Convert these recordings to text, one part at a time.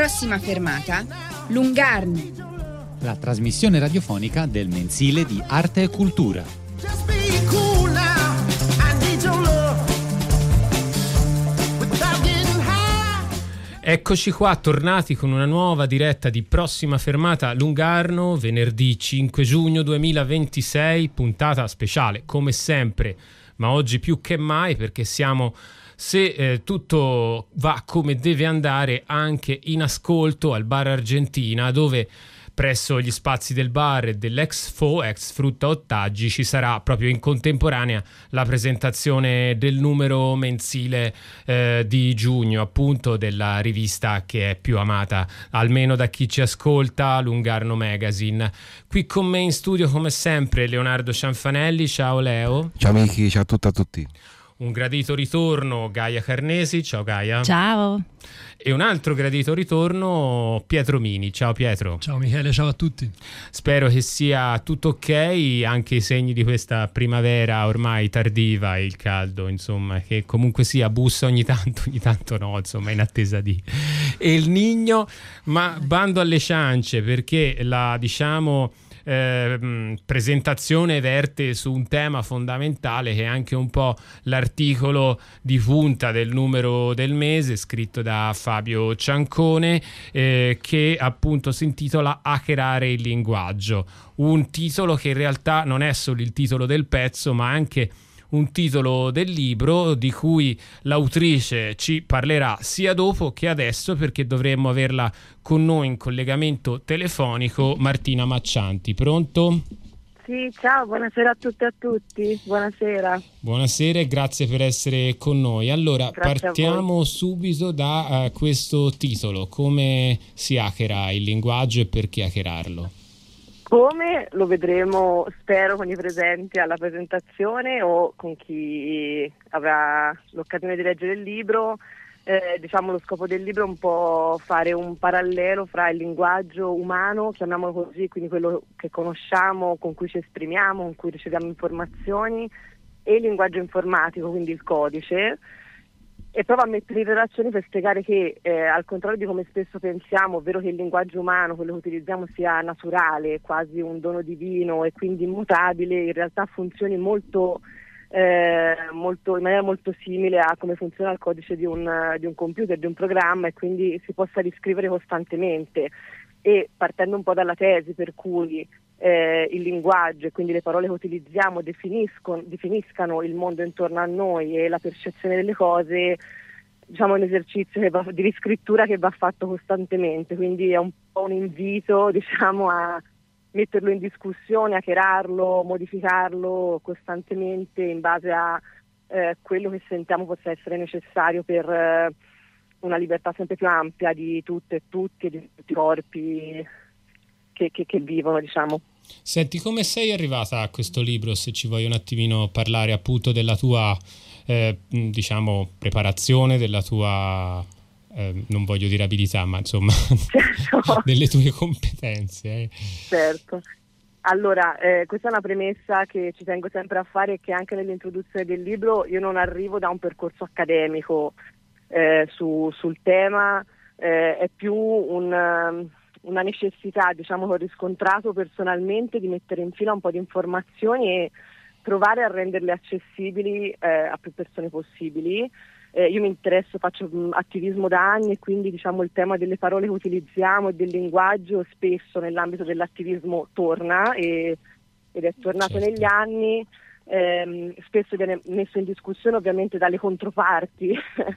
Prossima fermata, Lungarno. La trasmissione radiofonica del mensile di Arte e Cultura. Eccoci qua, tornati con una nuova diretta di Prossima fermata Lungarno, venerdì 5 giugno 2026, puntata speciale come sempre, ma oggi più che mai perché siamo, se tutto va come deve andare, anche in ascolto al Bar Argentina, dove presso gli spazi del bar e dell'Exfo, ex Frutta Ottaggi, ci sarà proprio in contemporanea la presentazione del numero mensile di giugno, appunto, della rivista che è più amata, almeno da chi ci ascolta, Lungarno Magazine. Qui con me in studio, come sempre, Leonardo Cianfanelli. Ciao Leo. Ciao amici, ciao a tutti. Un gradito ritorno, Gaia Carnesi. Ciao Gaia. Ciao. E un altro gradito ritorno, Pietro Mini. Ciao Pietro. Ciao Michele, ciao a tutti. Spero che sia tutto ok, anche i segni di questa primavera ormai tardiva, il caldo, insomma, che comunque sia bussa ogni tanto no, insomma, in attesa di El Niño, ma bando alle ciance, perché la, diciamo, presentazione verte su un tema fondamentale che è anche un po' l'articolo di punta del numero del mese, scritto da Fabio Ciancone, che appunto si intitola Hackerare il linguaggio, un titolo che in realtà non è solo il titolo del pezzo, ma anche un titolo del libro di cui l'autrice ci parlerà sia dopo che adesso, perché dovremmo averla con noi in collegamento telefonico. Martina Maccianti, pronto? Sì, ciao, buonasera a tutte e a tutti. Buonasera e grazie per essere con noi. Allora, grazie, partiamo subito da questo titolo. Come si hackera il linguaggio e perché hackerarlo? Come lo vedremo, spero, con i presenti alla presentazione o con chi avrà l'occasione di leggere il libro. Diciamo, lo scopo del libro è un po' fare un parallelo fra il linguaggio umano, chiamiamolo così, quindi quello che conosciamo, con cui ci esprimiamo, con cui riceviamo informazioni, e il linguaggio informatico, quindi il codice. E provo a mettere in relazione per spiegare che al contrario di come spesso pensiamo, ovvero che il linguaggio umano, quello che utilizziamo, sia naturale, quasi un dono divino e quindi immutabile, in realtà funzioni in maniera molto simile a come funziona il codice di un computer, di un programma, e quindi si possa riscrivere costantemente. E partendo un po' dalla tesi per cui il linguaggio e quindi le parole che utilizziamo definiscano il mondo intorno a noi e la percezione delle cose, diciamo, è un esercizio di riscrittura che va fatto costantemente, quindi è un po' un invito, diciamo, a metterlo in discussione, hackerarlo, modificarlo costantemente in base a quello che sentiamo possa essere necessario per una libertà sempre più ampia di tutte e tutti e di tutti i corpi che vivono, diciamo. Senti, come sei arrivata a questo libro, se ci vuoi un attimino parlare appunto della tua diciamo preparazione, della tua non voglio dire abilità, ma insomma certo. delle tue competenze. Certo. Allora, questa è una premessa che ci tengo sempre a fare, e che anche nell'introduzione del libro io non arrivo da un percorso accademico sul tema, è più una necessità, diciamo, che ho riscontrato personalmente di mettere in fila un po' di informazioni e provare a renderle accessibili a più persone possibili. Io mi interesso, faccio attivismo da anni, e quindi, diciamo, il tema delle parole che utilizziamo e del linguaggio spesso nell'ambito dell'attivismo torna ed è tornato certo. negli anni, spesso viene messo in discussione ovviamente dalle controparti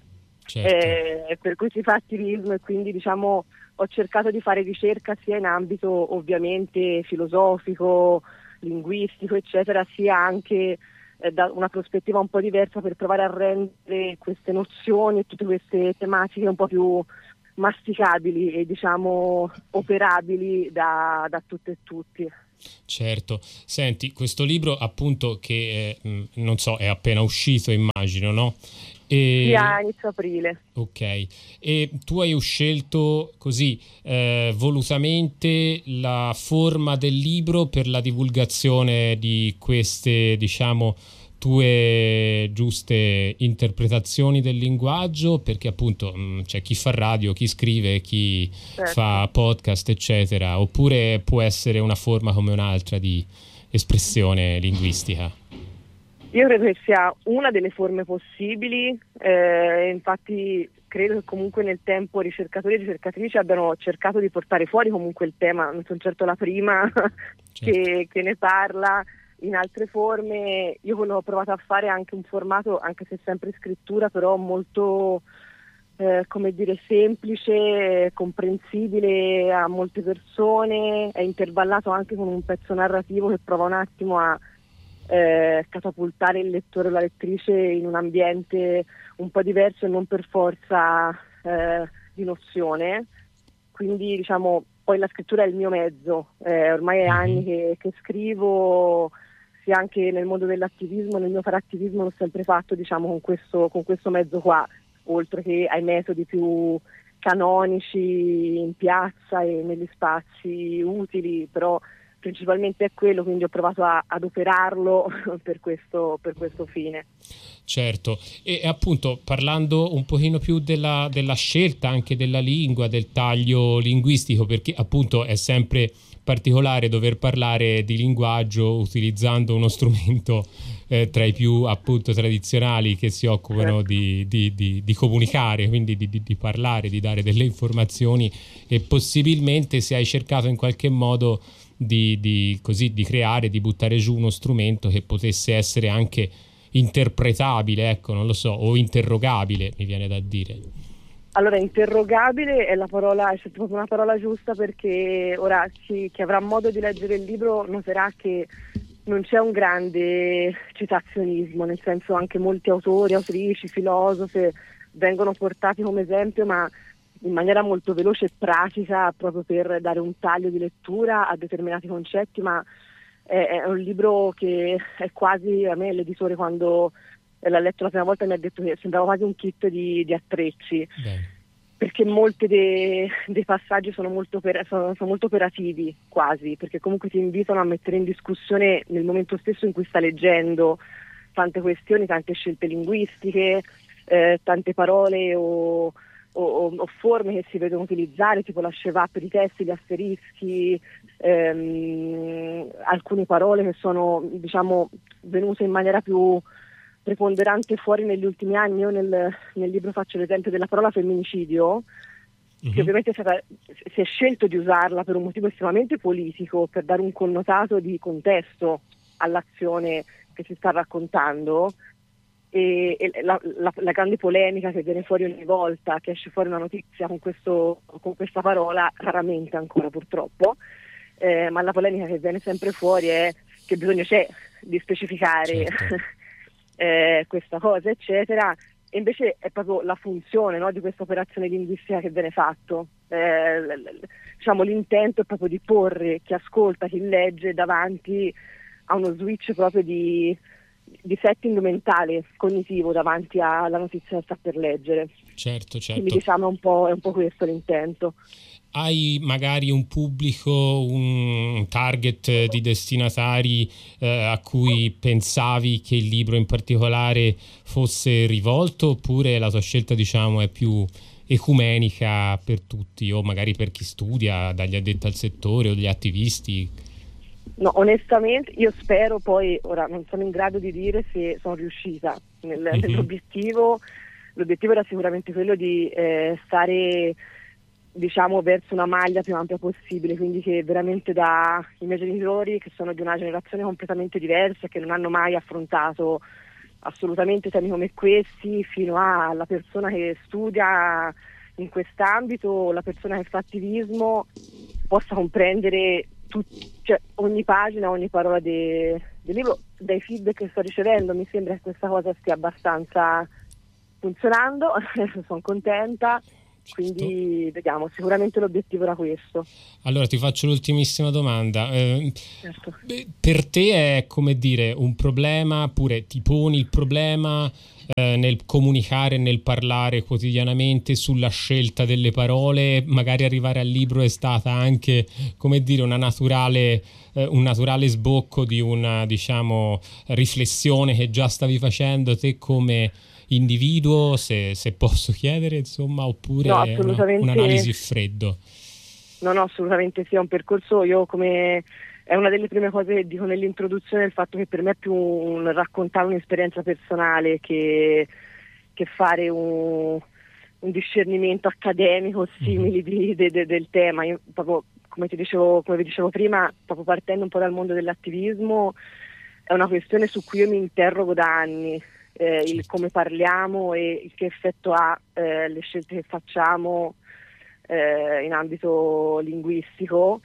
certo. Per cui si fa attivismo, e quindi, diciamo, ho cercato di fare ricerca sia in ambito ovviamente filosofico, linguistico, eccetera, sia anche da una prospettiva un po' diversa, per provare a rendere queste nozioni e tutte queste tematiche un po' più masticabili e, diciamo, operabili da tutte e tutti. Certo. Senti, questo libro appunto che non so, è appena uscito, immagino, no? Sì, a inizio aprile. Ok, e tu hai scelto così volutamente la forma del libro per la divulgazione di queste, diciamo, tue giuste interpretazioni del linguaggio, perché appunto c'è chi fa radio, chi scrive, chi fa podcast, eccetera, oppure può essere una forma come un'altra di espressione linguistica? Io credo che sia una delle forme possibili, infatti credo che comunque nel tempo ricercatori e ricercatrici abbiano cercato di portare fuori comunque il tema, non sono certo la prima che ne parla in altre forme. Io quello ho provato a fare anche un formato, anche se sempre scrittura, però molto come dire semplice, comprensibile a molte persone, è intervallato anche con un pezzo narrativo che prova un attimo a catapultare il lettore o la lettrice in un ambiente un po' diverso e non per forza di nozione. Quindi diciamo, poi la scrittura è il mio mezzo, ormai è anni che scrivo, sia anche nel mondo dell'attivismo, nel mio fare attivismo l'ho sempre fatto diciamo con questo mezzo qua, oltre che ai metodi più canonici in piazza e negli spazi utili, però principalmente è quello, quindi ho provato ad operarlo per questo fine. Certo, e appunto parlando un pochino più della scelta anche della lingua, del taglio linguistico, perché appunto è sempre particolare dover parlare di linguaggio utilizzando uno strumento tra i più appunto tradizionali che si occupano di comunicare, quindi di parlare, di dare delle informazioni, e possibilmente se hai cercato in qualche modo di creare, di buttare giù uno strumento che potesse essere anche interpretabile, ecco, non lo so, o interrogabile, mi viene da dire. Allora, interrogabile è proprio una parola giusta, perché ora chi avrà modo di leggere il libro noterà che non c'è un grande citazionismo, nel senso anche molti autori, autrici, filosofe vengono portati come esempio, ma in maniera molto veloce e pratica, proprio per dare un taglio di lettura a determinati concetti, ma è un libro che è quasi, a me l'editore quando l'ha letto la prima volta mi ha detto che sembrava quasi un kit di attrezzi. Bene. Perché molti dei passaggi sono molto operativi quasi, perché comunque ti invitano a mettere in discussione nel momento stesso in cui sta leggendo tante questioni, tante scelte linguistiche, tante parole o forme che si vedono utilizzare, tipo la scevà per i testi, gli asterischi, alcune parole che sono diciamo venute in maniera più preponderante fuori negli ultimi anni. Io nel libro faccio l'esempio della parola femminicidio, che ovviamente si è scelto di usarla per un motivo estremamente politico, per dare un connotato di contesto all'azione che si sta raccontando, e la grande polemica che viene fuori ogni volta che esce fuori una notizia con questa parola, raramente ancora purtroppo, ma la polemica che viene sempre fuori è che bisogno c'è di specificare questa cosa, eccetera, e invece è proprio la funzione, no, di questa operazione linguistica che viene fatto. Diciamo, l'intento è proprio di porre chi ascolta, chi legge davanti a uno switch proprio di setting mentale, cognitivo, davanti alla notizia che sta per leggere. Certo. Quindi diciamo è un po' questo l'intento. Hai magari un pubblico, un target di destinatari a cui pensavi che il libro in particolare fosse rivolto, oppure la tua scelta diciamo è più ecumenica per tutti, o magari per chi studia, dagli addetti al settore o degli attivisti? No, onestamente io spero, poi ora non sono in grado di dire se sono riuscita nell'obiettivo. L'obiettivo era sicuramente quello di stare diciamo verso una maglia più ampia possibile, quindi che veramente da i miei genitori, che sono di una generazione completamente diversa, che non hanno mai affrontato assolutamente temi come questi, fino alla persona che studia in quest'ambito, la persona che fa attivismo, possa comprendere cioè, ogni pagina, ogni parola del libro. Dai feedback che sto ricevendo mi sembra che questa cosa stia abbastanza funzionando, sono contenta. Quindi vediamo, sicuramente l'obiettivo era questo. Allora ti faccio l'ultimissima domanda. Certo. Per te è, come dire, un problema, pure ti poni il problema nel comunicare, nel parlare quotidianamente sulla scelta delle parole? Magari arrivare al libro è stata anche, come dire, un naturale sbocco di una, diciamo, riflessione che già stavi facendo te come individuo, se posso chiedere, insomma, oppure No, è un'analisi freddo? No, assolutamente sì, è un percorso, è una delle prime cose che dico nell'introduzione, il fatto che per me è più un raccontare un'esperienza personale che fare un discernimento accademico simili del tema. Io, proprio come vi dicevo prima, proprio partendo un po' dal mondo dell'attivismo, è una questione su cui io mi interrogo da anni. Il come parliamo e il che effetto ha le scelte che facciamo in ambito linguistico.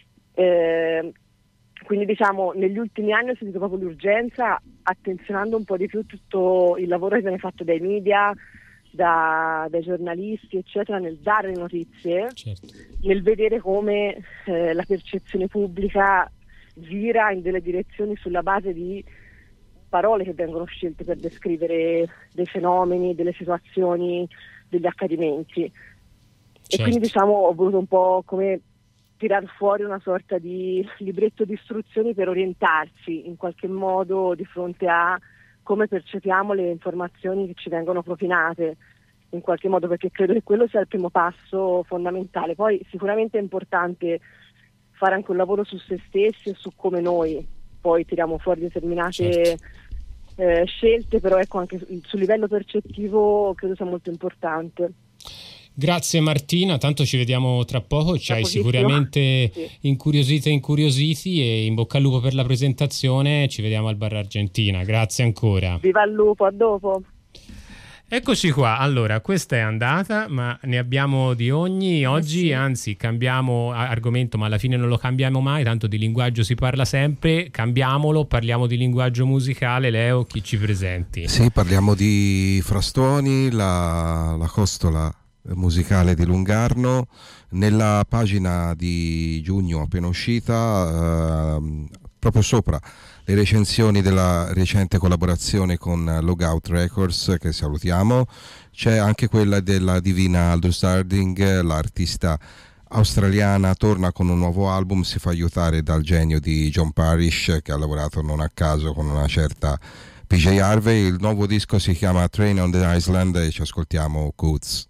Quindi diciamo negli ultimi anni ho sentito proprio l'urgenza, attenzionando un po' di più tutto il lavoro che viene fatto dai media, dai giornalisti eccetera, nel dare notizie, nel vedere come la percezione pubblica gira in delle direzioni sulla base di parole che vengono scelte per descrivere dei fenomeni, delle situazioni, degli accadimenti. E quindi diciamo ho voluto un po' come tirar fuori una sorta di libretto di istruzioni per orientarsi in qualche modo di fronte a come percepiamo le informazioni che ci vengono propinate, in qualche modo, perché credo che quello sia il primo passo fondamentale. Poi sicuramente è importante fare anche un lavoro su se stessi e su come noi poi tiriamo fuori determinate scelte, però ecco, anche sul livello percettivo credo sia molto importante. Grazie Martina, tanto ci vediamo tra poco, ci hai sicuramente incuriosito e incuriositi, e in bocca al lupo per la presentazione, ci vediamo al Bar Argentina, grazie ancora. Viva il lupo, a dopo. Eccoci qua, allora questa è andata, ma ne abbiamo di ogni oggi, anzi cambiamo argomento, ma alla fine non lo cambiamo mai, tanto di linguaggio si parla sempre, cambiamolo, parliamo di linguaggio musicale. Leo, chi ci presenti? Sì, parliamo di Frastoni, la costola musicale di Lungarno. Nella pagina di giugno appena uscita, proprio sopra le recensioni della recente collaborazione con Logout Records, che salutiamo, c'è anche quella della divina Aldous Harding, l'artista australiana torna con un nuovo album, si fa aiutare dal genio di John Parrish, che ha lavorato non a caso con una certa PJ Harvey. Il nuovo disco si chiama Train on the Island e ci ascoltiamo Coots.